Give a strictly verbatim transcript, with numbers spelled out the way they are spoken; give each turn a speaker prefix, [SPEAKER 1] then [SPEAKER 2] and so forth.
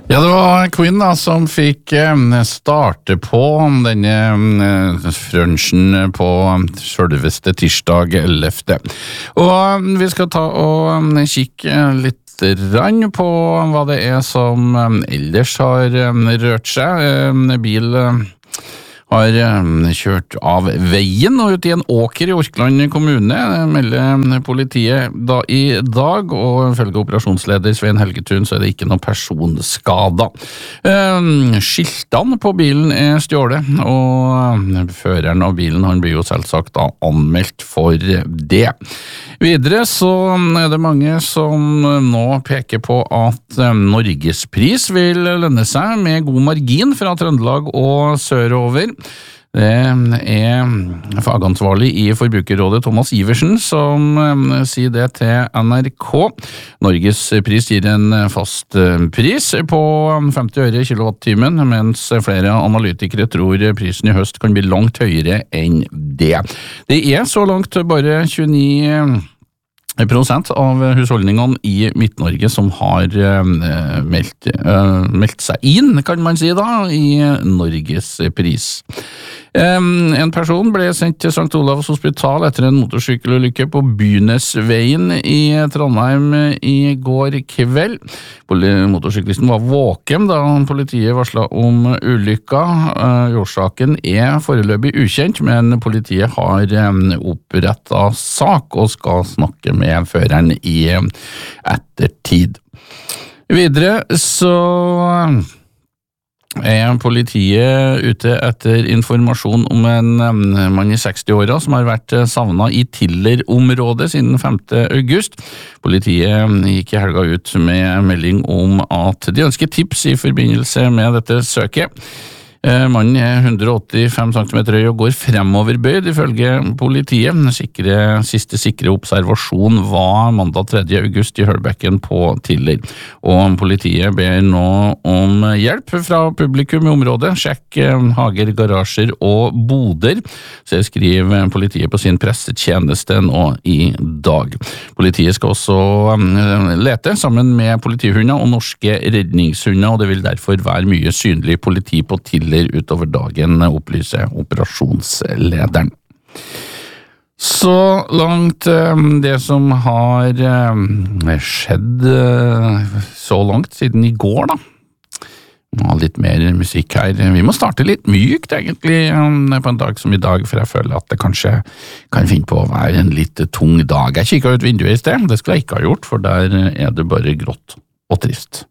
[SPEAKER 1] Ja, det var Queen da, som fikk starte på denne frunchen på selveste tirsdag ellevte. Og vi skal ta og kikke litt på hva det er som ellers har rørt seg. Bil har kjørt av veien og ut i en åker i Orkland kommune, melder politiet da i dag, og ifølge operasjonsleder Svein Helgetun så er det ikke noen personskada. Skiltene på bilen er stjålet, og føreren av bilen han blir jo selvsagt da anmeldt for det. Videre så er det mange som nå peker på at Norgespris vil lønne seg med god margin fra Trøndelag og sørover. Det er fagansvarlig i Forbrukerrådet Thomas Iversen som sier det til N R K. Norges pris gir en fast pris på femti øre kilowattimen, mens flere analytikere tror prisen i høst kan bli langt høyere enn det. Det er så langt bare tjueni prosent av husholdningene i Midt-Norge som har uh, meldt, uh, meldt seg inn, kan man si da, i Norges pris. Um, en person ble sendt til Sankt Olavs hospital etter en motorsykkelulykke på Bynesveien i Trondheim i går kveld. Motorsyklisten var våken da politiet varslet om ulykka. Uh, årsaken er foreløpig ukjent, men politiet har um, opprettet sak og skal snakke med føreren i ettertid. Videre så er politiet ute etter informasjon om en mann i seksti-åra som har vært savnet i Tiller-området siden femte august. Politiet gikk i helga ut med melding om at de ønsker tips i forbindelse med dette søket. Mannen er hundre og åttifem centimeter høy og går fremoverbøyd ifølge politiet. Sikre, siste sikre observasjon var mandag tredje august i Hølbekken på Tiller. Og politiet ber nå om hjelp fra publikum i området. Sjekk hager, garasjer og boder, så skriver politiet på sin pressetjeneste nå i dag. Politiet skal også lete sammen med politihunder og norske redningshunder, og det vil derfor være mye synlig politi på Tiller utover dagen, opplyser operasjonslederen. Så langt det som har skjedd så langt siden i går da. Litt mer musikk her. Vi må starte litt mykt egentlig på en dag som i dag, for jeg føler at det kanskje kan finne på å være en litt tung dag. Jeg kikket ut vinduet i sted, det skulle jeg ikke ha gjort, for der er det bare grått og trist.